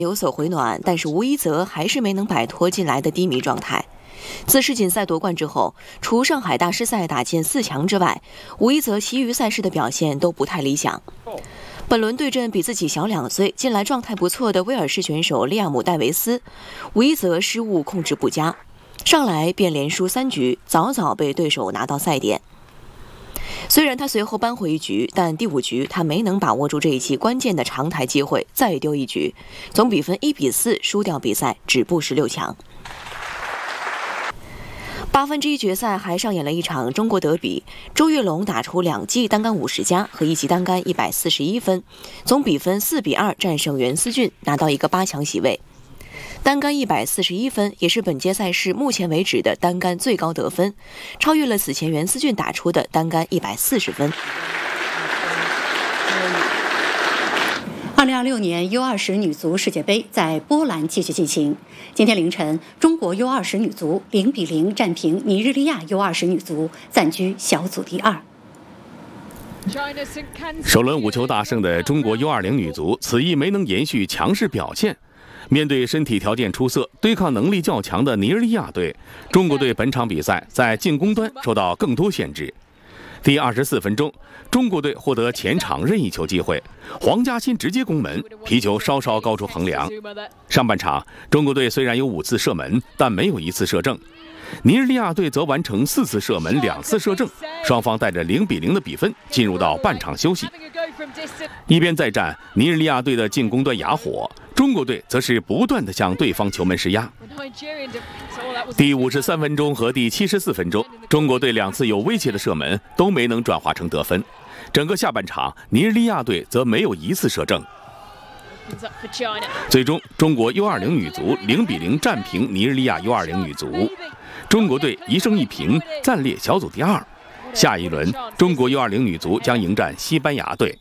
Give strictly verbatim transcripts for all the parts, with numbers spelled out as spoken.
有所回暖，但是吴一泽还是没能摆脱近来的低迷状态。自世锦赛夺冠之后，除上海大师赛打进四强之外，吴一泽其余赛事的表现都不太理想。本轮对阵比自己小两岁、近来状态不错的威尔士选手利亚姆·戴维斯，吴一泽失误控制不佳，上来便连输三局，早早被对手拿到赛点。虽然他随后扳回一局，但第五局他没能把握住这一期关键的长台机会，再丢一局，总比分一比四输掉比赛，止步十六强。八分之一决赛还上演了一场中国德比，周跃龙打出两记单杆五十加和一记单杆一百四十一分，总比分四比二战胜袁思俊，拿到一个八强席位。单杆一百四十一分也是本届赛事目前为止的单杆最高得分，超越了此前袁思俊打出的单杆一百四十分。 二零二六年 U 二十女足世界杯在波兰继续进行。今天凌晨，中国 U 二十女足零比零战平尼日利亚 U 二十女足，暂居小组第二。 首轮五球大胜的中国 U 二十女足，此役没能延续强势表现。面对身体条件出色、对抗能力较强的尼日利亚队，中国队本场比赛在进攻端受到更多限制。第二十四分钟，中国队获得前场任意球机会，黄嘉欣直接攻门，皮球稍稍高出横梁。上半场，中国队虽然有五次射门，但没有一次射正。尼日利亚队则完成四次射门，两次射正，双方带着零比零的比分进入到半场休息。一边再战，尼日利亚队的进攻端哑火，中国队则是不断地向对方球门施压。第五十三分钟和第七十四分钟，中国队两次有威胁的射门都没能转化成得分。整个下半场，尼日利亚队则没有一次射正。最终，中国 U 二十女足零比零战平尼日利亚 U 二十女足，中国队一胜一平，暂列小组第二。下一轮，中国 U 二十女足将迎战西班牙队。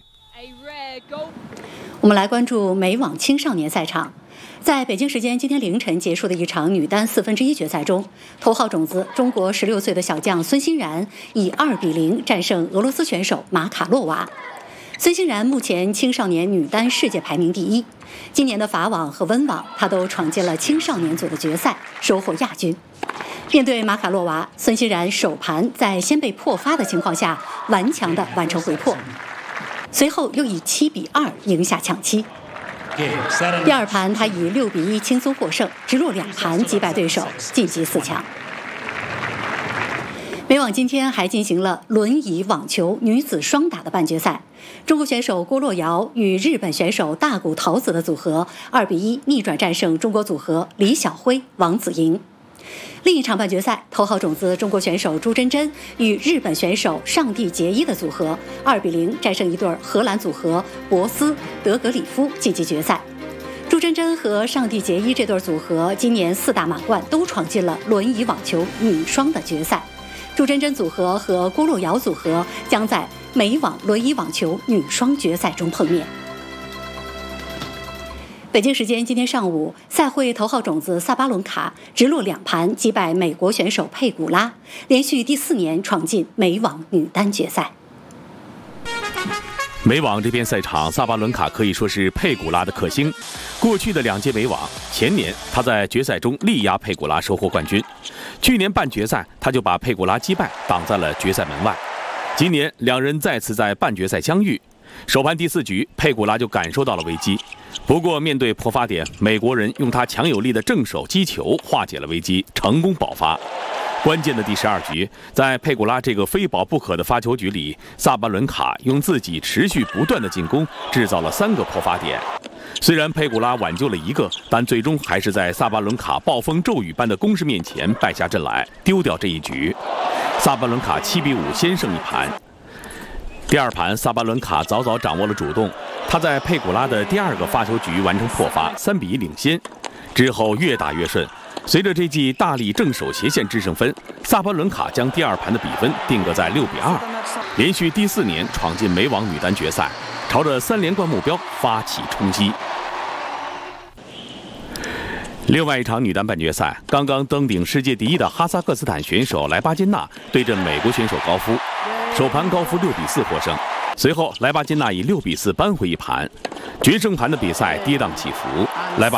我们来关注美网青少年赛场。在北京时间今天凌晨结束的一场女单四分之一决赛中，头号种子中国十六岁的小将孙欣然以二比零战胜俄罗斯选手马卡洛娃。孙欣然目前青少年女单世界排名第一，今年的法网和温网，她都闯进了青少年组的决赛，收获亚军。面对马卡洛娃，孙欣然首盘在先被破发的情况下，顽强地完成回破，随后又以七比二赢下抢七。第二盘，他以六比一轻松获胜，直落两盘击败对手，晋级四强。美网今天还进行了轮椅网球女子双打的半决赛，中国选手郭洛瑶与日本选手大谷桃子的组合二比一逆转战胜中国组合李晓辉、王子莹。另一场半决赛，头号种子中国选手朱珍珍与日本选手上地结衣的组合二比零战胜一对荷兰组合博斯、德格里夫，晋级决赛。朱珍珍和上地结衣这对组合今年四大满贯都闯进了轮椅网球女双的决赛。朱珍珍组合和郭洛瑶组合将在美网轮椅网球女双决赛中碰面。北京时间今天上午，赛会头号种子萨巴伦卡直落两盘击败美国选手佩古拉，连续第四年闯进美网女单决赛。 美网这边赛场，萨巴伦卡可以说是佩古拉的克星。过去的两届美网，前年他在决赛中力压佩古拉收获冠军，去年半决赛他就把佩古拉击败，挡在了决赛门外。今年两人再次在半决赛相遇，首盘第四局，佩古拉就感受到了危机。不过面对破发点，美国人用他强有力的正手击球化解了危机，成功保发。关键的第十二局，在佩古拉这个非保不可的发球局里，萨巴伦卡用自己持续不断的进攻制造了三个破发点。虽然佩古拉挽救了一个，但最终还是在萨巴伦卡暴风骤雨般的攻势面前败下阵来，丢掉这一局。萨巴伦卡七比五先胜一盘。第二盘，萨巴伦卡早早掌握了主动，他在佩古拉的第二个发球局完成破发，三比一领先。之后越打越顺，随着这记大力正手斜线制胜分，萨巴伦卡将第二盘的比分定格在六比二，连续第四年闯进美网女单决赛，朝着三连冠目标发起冲击。另外一场女单半决赛，刚刚登顶世界第一的哈萨克斯坦选手莱巴金娜对阵美国选手高夫，首盘高夫六比四获胜，随后莱巴金娜以六比四扳回一盘。决胜盘的比赛跌宕起伏，莱巴